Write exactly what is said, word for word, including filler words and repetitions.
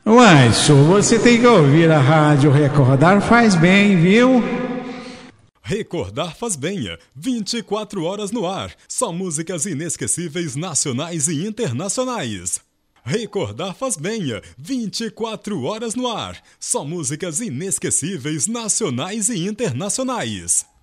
Márcio, você tem que ouvir a rádio Recordar faz bem, viu? Recordar faz bem, vinte e quatro horas no ar, só músicas inesquecíveis nacionais e internacionais. Recordar faz bem, vinte e quatro horas no ar, só músicas inesquecíveis nacionais e internacionais.